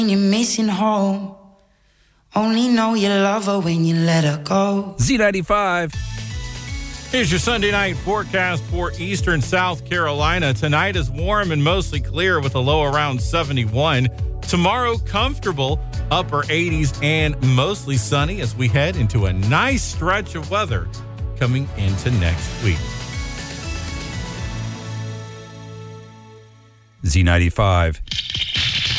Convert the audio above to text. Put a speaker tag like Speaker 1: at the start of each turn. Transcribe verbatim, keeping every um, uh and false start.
Speaker 1: You're missing home. Only know you love her when you let her go.
Speaker 2: Z ninety-five.
Speaker 3: Here's your Sunday night forecast for eastern South Carolina. Tonight is warm and mostly clear with a low around seventy-one. Tomorrow, comfortable, upper eighties and mostly sunny as we head into a nice stretch of weather coming into next week.
Speaker 2: Z ninety-five.